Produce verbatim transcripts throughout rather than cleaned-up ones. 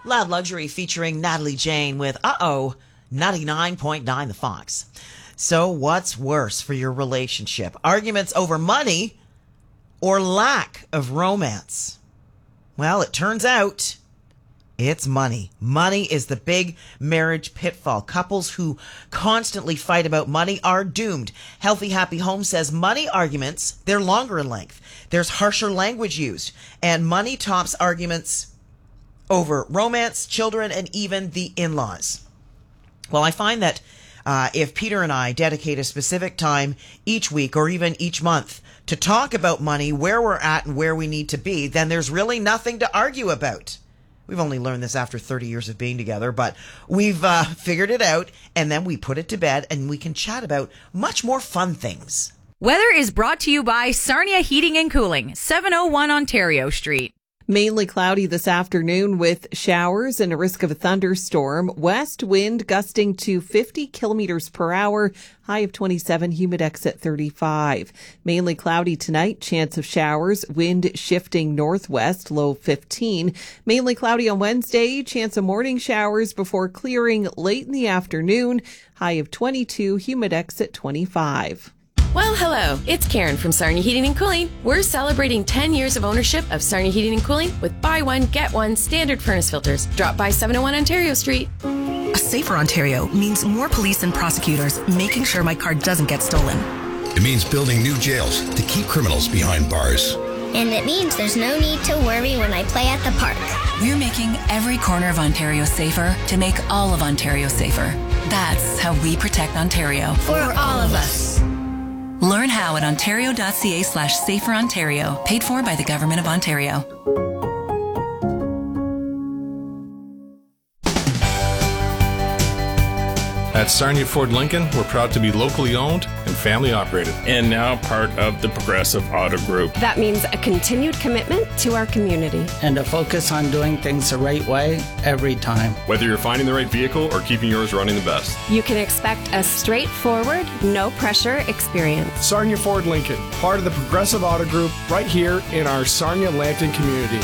Loud Luxury featuring Natalie Jane with Uh-Oh, ninety-nine point nine The Fox. So what's worse for your relationship? Arguments over money or lack of romance? Well, it turns out it's money. Money is the big marriage pitfall. Couples who constantly fight about money are doomed. Healthy Happy Home says money arguments, they're longer in length. There's harsher language used, and money tops arguments over romance, children, and even the in-laws. Well, I find that uh, if Peter and I dedicate a specific time each week or even each month to talk about money, where we're at and where we need to be, then there's really nothing to argue about. We've only learned this after thirty years of being together, but we've uh, figured it out, and then we put it to bed, and we can chat about much more fun things. Weather is brought to you by Sarnia Heating and Cooling, seven oh one Ontario Street. Mainly cloudy this afternoon with showers and a risk of a thunderstorm. West wind gusting to fifty kilometers per hour. High of twenty-seven, humidex at thirty-five. Mainly cloudy tonight, chance of showers. Wind shifting northwest, low fifteen. Mainly cloudy on Wednesday, chance of morning showers before clearing late in the afternoon. High of twenty-two, humidex at twenty-five. Well, hello. It's Karen from Sarnia Heating and Cooling. We're celebrating ten years of ownership of Sarnia Heating and Cooling with buy one, get one standard furnace filters. Drop by seven oh one Ontario Street. A safer Ontario means more police and prosecutors making sure my car doesn't get stolen. It means building new jails to keep criminals behind bars. And it means there's no need to worry when I play at the park. We're making every corner of Ontario safer to make all of Ontario safer. That's how we protect Ontario. For all of us. Learn how at ontario.ca slash safer Ontario. Paid for by the Government of Ontario. At Sarnia Ford Lincoln, we're proud to be locally owned and family operated. And now part of the Progressive Auto Group. That means a continued commitment to our community. And a focus on doing things the right way every time. Whether you're finding the right vehicle or keeping yours running the best. You can expect a straightforward, no pressure experience. Sarnia Ford Lincoln, part of the Progressive Auto Group right here in our Sarnia Lambton community.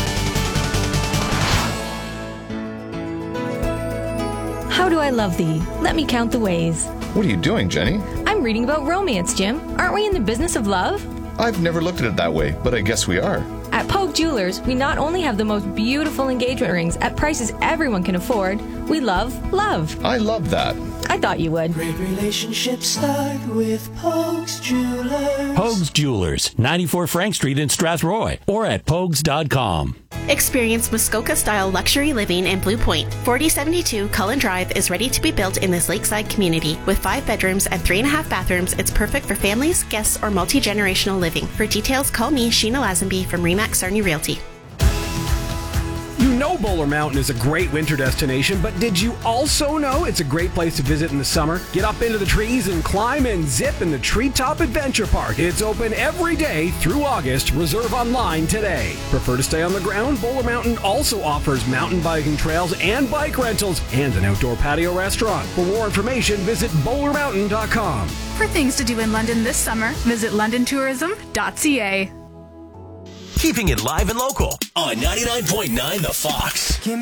How do I love thee? Let me count the ways. What are you doing, Jenny? I'm reading about romance, Jim. Aren't we in the business of love? I've never looked at it that way, but I guess we are. At Pogue Jewelers, we not only have the most beautiful engagement rings at prices everyone can afford, we love love. I love that. I thought you would. Great relationships start with Pogues Jewelers. Pogues Jewelers, ninety-four Frank Street in Strathroy, or at pogues dot com. Experience Muskoka-style luxury living in Blue Point. forty seventy-two Cullen Drive is ready to be built in this lakeside community. With five bedrooms and three and a half bathrooms, it's perfect for families, guests, or multi-generational living. For details, call me, Sheena Lazenby from Remax Sarnia Realty. You know Bowler Mountain is a great winter destination, but did you also know it's a great place to visit in the summer? Get up into the trees and climb and zip in the Treetop Adventure Park. It's open every day through August. Reserve online today. Prefer to stay on the ground? Bowler Mountain also offers mountain biking trails and bike rentals and an outdoor patio restaurant. For more information, visit bowler mountain dot com. For things to do in London this summer, visit london tourism dot c a. Keeping it live and local on ninety-nine point nine The Fox.